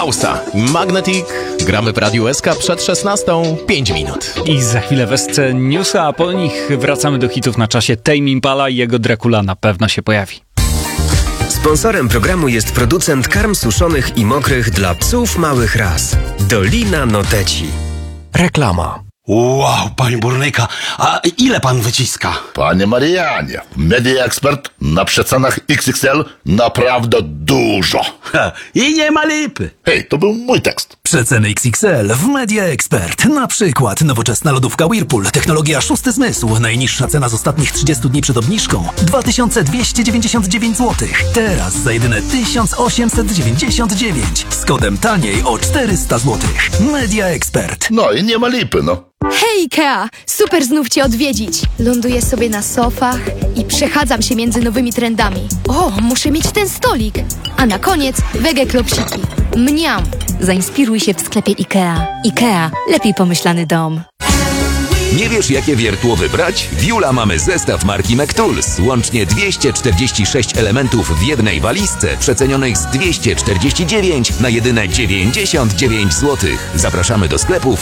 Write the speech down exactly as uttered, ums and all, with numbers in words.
Hausa, Magnetic, gramy w Radiu S K przed szesnastą, pięć minut. I za chwilę Wesce Newsa, a po nich wracamy do hitów na czasie. Tame Impala i jego Dracula na pewno się pojawi. Sponsorem programu jest producent karm suszonych i mokrych dla psów małych ras. Dolina Noteci. Reklama. Wow, panie burnyka, a ile pan wyciska? Panie Marianie, Media Expert na przecenach X X L naprawdę dużo. Ha, i nie ma lipy. Hej, to był mój tekst. Przeceny X X L w Media Expert. Na przykład nowoczesna lodówka Whirlpool, technologia szósty zmysł. Najniższa cena z ostatnich trzydziestu dni przed obniżką dwa tysiące dwieście dziewięćdziesiąt dziewięć złotych. Teraz za jedyne tysiąc osiemset dziewięćdziesiąt dziewięć. Z kodem taniej o czterysta złotych. Media Expert. No i nie ma lipy, no. Hej Ikea! Super znów Cię odwiedzić. Ląduję sobie na sofach i przechadzam się między nowymi trendami. O, muszę mieć ten stolik. A na koniec wege klopsiki. Mniam! Zainspiruj się w sklepie Ikea. Ikea. Lepiej pomyślany dom. Nie wiesz, jakie wiertło wybrać? W Jula mamy zestaw marki McTools. Łącznie dwieście czterdzieści sześć elementów w jednej walizce, przecenionych z dwieście czterdzieści dziewięć na jedyne dziewięćdziesiąt dziewięć złotych. Zapraszamy do sklepów